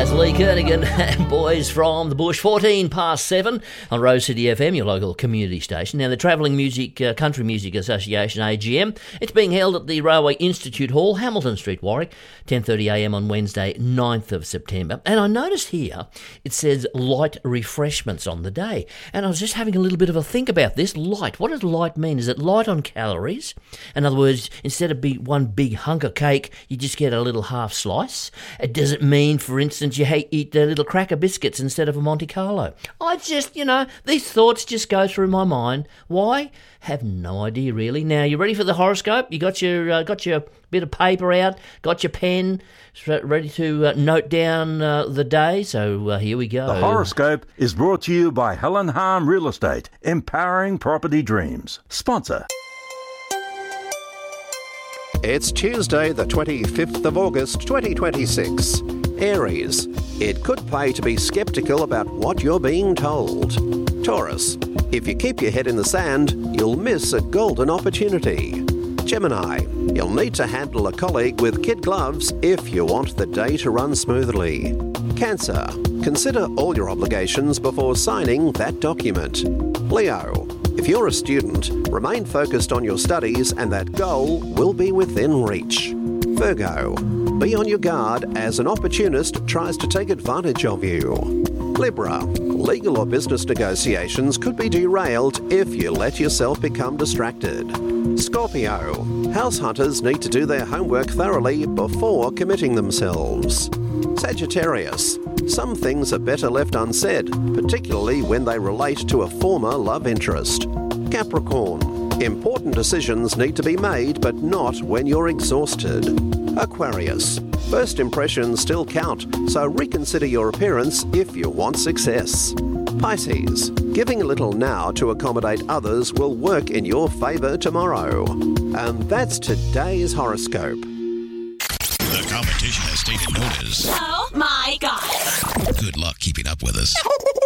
That's Lee Kernigan and Boys from the Bush. 14 past 7 on Rose City FM, your local community station. Now, the Travelling Music Country Music Association, AGM, it's being held at the Railway Institute Hall, Hamilton Street, Warwick, 10:30am on Wednesday, 9th of September. And I noticed here it says light refreshments on the day. And I was just having a little bit of a think about this. Light, what does light mean? Is it light on calories? In other words, instead of one big hunk of cake, you just get a little half slice? Does it mean, for instance, you eat the little cracker biscuits instead of a Monte Carlo? I just, these thoughts just go through my mind. Why? Have no idea, really. Now, you ready for the horoscope? You got your bit of paper out, got your pen, ready to note down the day? So here we go. The horoscope is brought to you by Helen Harm Real Estate, empowering property dreams. Sponsor. It's Tuesday, the 25th of August, 2026. Aries, it could pay to be sceptical about what you're being told. Taurus, if you keep your head in the sand, you'll miss a golden opportunity. Gemini, you'll need to handle a colleague with kid gloves if you want the day to run smoothly. Cancer, consider all your obligations before signing that document. Leo, if you're a student, remain focused on your studies and that goal will be within reach. Virgo, be on your guard as an opportunist tries to take advantage of you. Libra, legal or business negotiations could be derailed if you let yourself become distracted. Scorpio, house hunters need to do their homework thoroughly before committing themselves. Sagittarius, some things are better left unsaid, particularly when they relate to a former love interest. Capricorn, important decisions need to be made, but not when you're exhausted. Aquarius, first impressions still count, so reconsider your appearance if you want success. Pisces, giving a little now to accommodate others will work in your favour tomorrow. And that's today's horoscope. The competition has taken notice. Oh my God. Good luck keeping up with us.